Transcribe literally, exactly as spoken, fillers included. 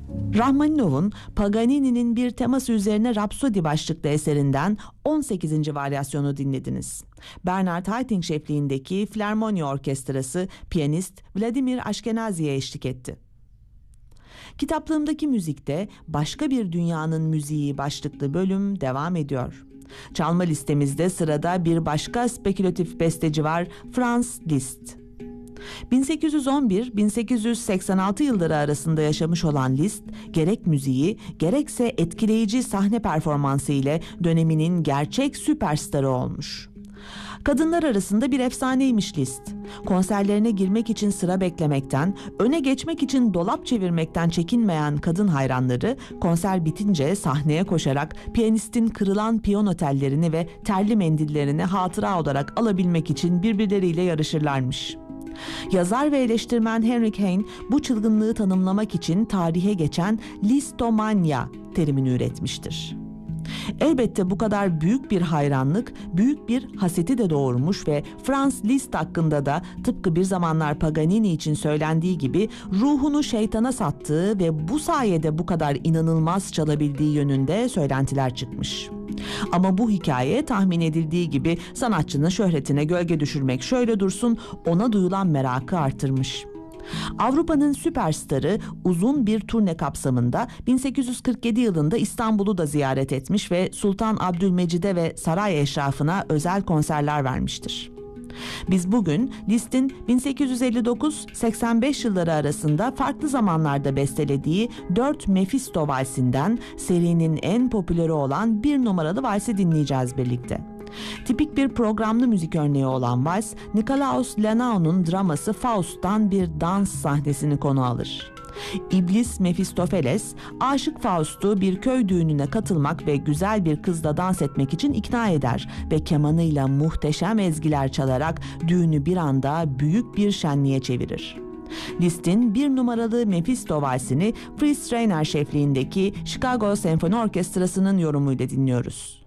Rahmaninov'un Paganini'nin bir teması üzerine Rapsodi başlıklı eserinden on sekizinci varyasyonu dinlediniz. Bernard Haitink şefliğindeki Filarmoni Orkestrası piyanist Vladimir Ashkenazi'ye eşlik etti. Kitaplığımdaki müzikte Başka Bir Dünyanın Müziği başlıklı bölüm devam ediyor. Çalma listemizde sırada bir başka spekülatif besteci var, Franz Liszt. bin sekiz yüz on bir - bin sekiz yüz seksen altı yılları arasında yaşamış olan Liszt, gerek müziği gerekse etkileyici sahne performansı ile döneminin gerçek süperstarı olmuş. Kadınlar arasında bir efsaneymiş Liszt. Konserlerine girmek için sıra beklemekten, öne geçmek için dolap çevirmekten çekinmeyen kadın hayranları konser bitince sahneye koşarak piyanistin kırılan piyano tellerini ve terli mendillerini hatıra olarak alabilmek için birbirleriyle yarışırlarmış. Yazar ve eleştirmen Heinrich Heine bu çılgınlığı tanımlamak için tarihe geçen Lisztomania terimini üretmiştir. Elbette bu kadar büyük bir hayranlık, büyük bir haseti de doğurmuş ve Franz Liszt hakkında da tıpkı bir zamanlar Paganini için söylendiği gibi ruhunu şeytana sattığı ve bu sayede bu kadar inanılmaz çalabildiği yönünde söylentiler çıkmış. Ama bu hikaye tahmin edildiği gibi sanatçının şöhretine gölge düşürmek şöyle dursun, ona duyulan merakı artırmış. Avrupa'nın süperstarı uzun bir turne kapsamında bin sekiz yüz kırk yedi yılında İstanbul'u da ziyaret etmiş ve Sultan Abdülmecid'e ve saray eşrafına özel konserler vermiştir. Biz bugün Liszt'in bin sekiz yüz elli dokuz - seksen beş yılları arasında farklı zamanlarda bestelediği dört Mefisto valsinden serinin en popüleri olan bir numaralı valsi dinleyeceğiz birlikte. Tipik bir programlı müzik örneği olan vals, Nikolaus Lanao'nun draması Faust'tan bir dans sahnesini konu alır. İblis Mefistofeles, aşık Faust'u bir köy düğününe katılmak ve güzel bir kızla dans etmek için ikna eder ve kemanıyla muhteşem ezgiler çalarak düğünü bir anda büyük bir şenliğe çevirir. Liszt'in bir numaralı Mefisto valsini Fritz Reiner şefliğindeki Chicago Senfoni Orkestrası'nın yorumuyla dinliyoruz.